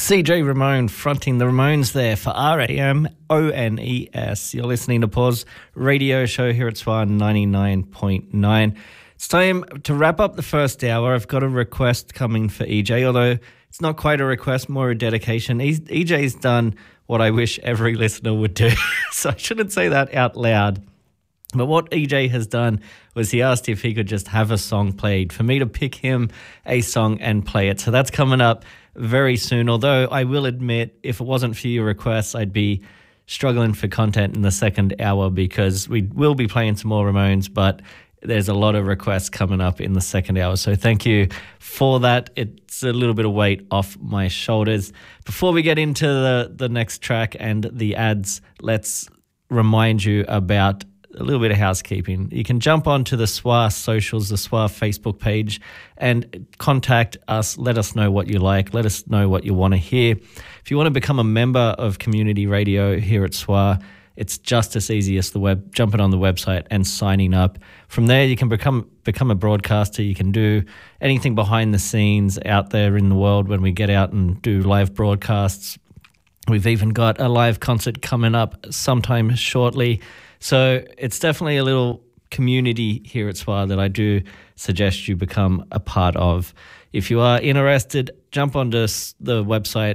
CJ Ramone fronting the Ramones there for RAMONES. You're listening to Pause Radio Show here at Swan 99.9. It's time to wrap up the first hour. I've got a request coming for EJ, although it's not quite a request, more a dedication. EJ's done what I wish every listener would do, so I shouldn't say that out loud. But what EJ has done was he asked if he could just have a song played for me to pick him a song and play it. So that's coming up very soon, although I will admit if it wasn't for your requests, I'd be struggling for content in the second hour because we will be playing some more Ramones, but there's a lot of requests coming up in the second hour. So thank you for that. It's a little bit of weight off my shoulders. Before we get into the next track and the ads, let's remind you about a little bit of housekeeping. You can jump onto the SWA socials, the SWA Facebook page, and contact us. Let us know what you like. Let us know what you want to hear. If you want to become a member of community radio here at SWA, it's just as easy as jumping on the website and signing up. From there, you can become a broadcaster. You can do anything behind the scenes out there in the world when we get out and do live broadcasts. We've even got a live concert coming up sometime shortly. So it's definitely a little community here at SWA that I do suggest you become a part of. If you are interested, jump onto the website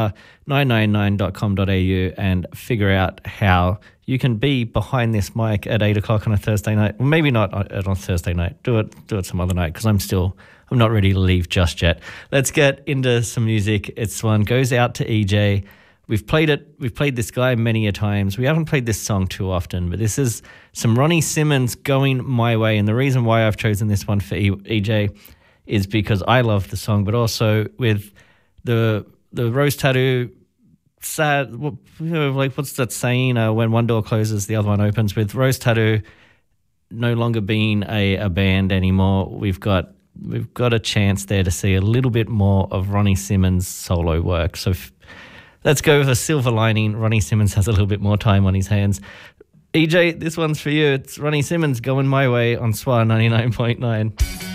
swa999.com.au and figure out how you can be behind this mic at 8 o'clock on a Thursday night. Well, maybe not on Thursday night. Do it some other night because I'm not ready to leave just yet. Let's get into some music. This one goes out to EJ. We've played this guy many a times. We haven't played this song too often, but this is some Ronnie Simmons, Going My Way. And the reason why I've chosen this one for EJ is because I love the song, but also with the Rose Tattoo, sad, like what's that saying? When one door closes, the other one opens. With Rose Tattoo no longer being a band anymore, we've got a chance there to see a little bit more of Ronnie Simmons' solo work. So let's go with a silver lining. Ronnie Simmons has a little bit more time on his hands. EJ, this one's for you. It's Ronnie Simmons, Going My Way on SWA 99.9.